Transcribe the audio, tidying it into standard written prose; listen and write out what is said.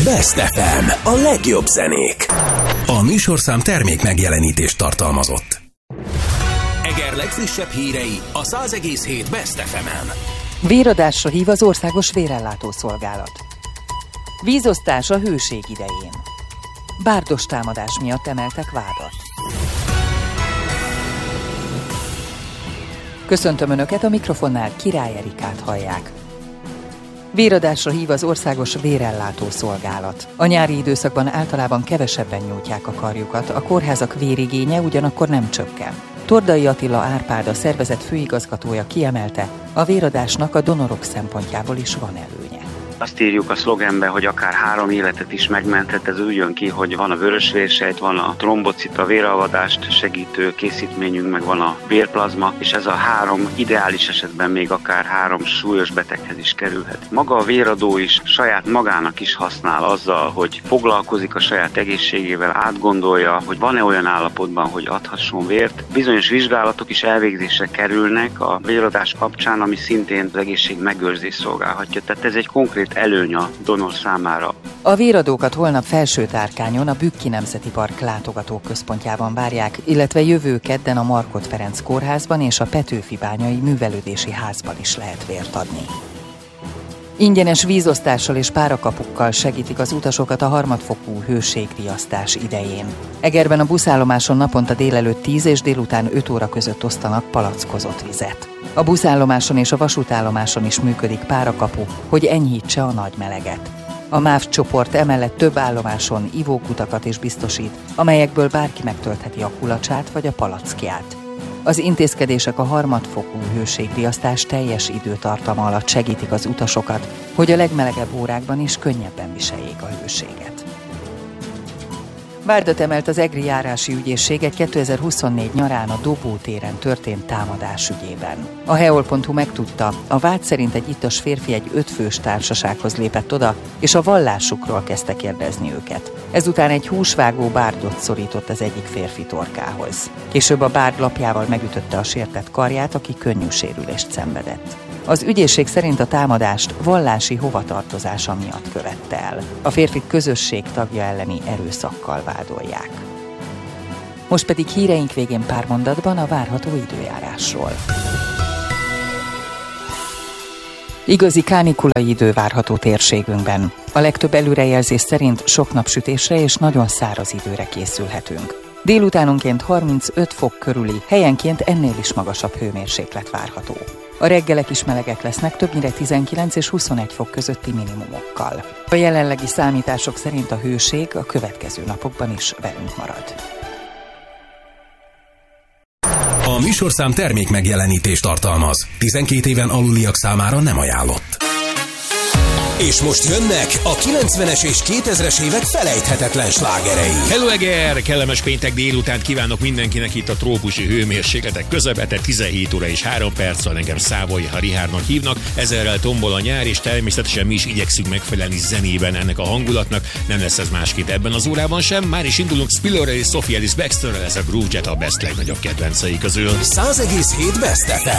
Best FM. A legjobb zenék. A műsorszám termék megjelenítést tartalmazott. Eger legfrissebb hírei a 100,7 Best FM-en. Véradásra hív az Országos Vérellátó Szolgálat. Vízosztás a hőség idején. Bárdos támadás miatt emeltek vádat. Köszöntöm Önöket, a mikrofonnál Király Erikát hallják. Véradásra hív az Országos Vérellátó Szolgálat. A nyári időszakban általában kevesebben nyújtják a karjukat, a kórházak vérigénye ugyanakkor nem csökken. Tordai Attila Árpád, a szervezet főigazgatója kiemelte, a véradásnak a donorok szempontjából is van előnye. Azt írjuk a szlogenbe, hogy akár 3 életet is megmenthet, ez úgy jön ki, hogy van a vörösvérsejt, van a trombocita, véralvadást segítő készítményünk, meg van a vérplazma, és ez a 3 ideális esetben még akár 3 súlyos beteghez is kerülhet. Maga a véradó is saját magának is használ azzal, hogy foglalkozik a saját egészségével, átgondolja, hogy van-e olyan állapotban, hogy adhasson vért. Bizonyos vizsgálatok is elvégzésre kerülnek a véradás kapcsán, ami szintén az egészség megőrzés szolgálhatja. Tehát ez egy konkrét előny a donor számára. A véradókat holnap Felső-Tárkányon, a Bükki Nemzeti Park látogatóközpontjában várják, illetve jövő kedden a Markhot Ferenc kórházban és a Petőfi-bányai művelődési házban is lehet vért adni. Ingyenes vízosztással és párakapukkal segítik az utasokat a harmadfokú hőségriasztás idején. Egerben a buszállomáson naponta délelőtt 10 és délután 5 óra között osztanak palackozott vizet. A buszállomáson és a vasútállomáson is működik párakapu, hogy enyhítse a nagy meleget. A MÁV csoport emellett több állomáson ivókutakat is biztosít, amelyekből bárki megtöltheti a kulacsát vagy a palackját. Az intézkedések a harmadfokú hőségriasztás teljes időtartama alatt segítik az utasokat, hogy a legmelegebb órákban is könnyebben viseljék a hőséget. Vádat emelt az egri járási ügyészség egy 2024 nyarán a Dobó téren történt támadás ügyében. A heol.hu megtudta, a vád szerint egy ittas férfi egy 5 fős társasághoz lépett oda, és a vallásukról kezdte kérdezni őket. Ezután egy húsvágó bárdot szorított az egyik férfi torkához. Később a bárd lapjával megütötte a sértett karját, aki könnyű sérülést szenvedett. Az ügyészség szerint a támadást vallási hovatartozása miatt követte el. A férfit közösség tagja elleni erőszakkal vádolják. Most pedig híreink végén pár mondatban a várható időjárásról. Igazi kánikulai idő várható térségünkben. A legtöbb előrejelzés szerint sok napsütésre és nagyon száraz időre készülhetünk. Délutánonként 35 fok körüli, helyenként ennél is magasabb hőmérséklet várható. A reggelek is melegek lesznek, többnyire 19 és 21 fok közötti minimumokkal. A jelenlegi számítások szerint a hőség a következő napokban is velünk marad. A műsorszám termék megjelenítést tartalmaz. 12 éven aluliak számára nem ajánlott. És most jönnek a 90-es és 2000-es évek felejthetetlen slágerei. Hello Eger! Kellemes péntek délután kívánok mindenkinek itt a trópusi hőmérsékletek közepete, 17 óra és 3 perc van, engem Szávai Richardnak hívnak, ezerrel tombol a nyár, és természetesen mi is igyekszünk megfelelni zenében ennek a hangulatnak, nem lesz ez másképp ebben az órában sem, már is indulunk Spillerrel és Sophie Ellis-Bextorrel, ez a Groove Jet a Best legnagyobb kedvencei közül. 100,7 Best FM.